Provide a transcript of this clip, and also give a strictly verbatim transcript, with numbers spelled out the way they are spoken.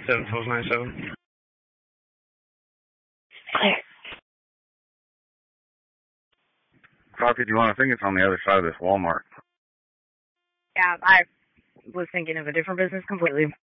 seven four nine seven. Clear. Copy, do you want to think it's on the other side of this Walmart? Yeah, I was thinking of a different business completely.